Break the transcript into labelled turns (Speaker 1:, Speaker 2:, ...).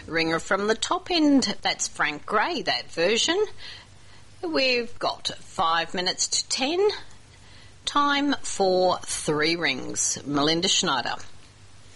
Speaker 1: Ringer from the top end, that's Frank Gray, that version. We've got 5 minutes to 10. Time for 3 rings. Melinda Schneider.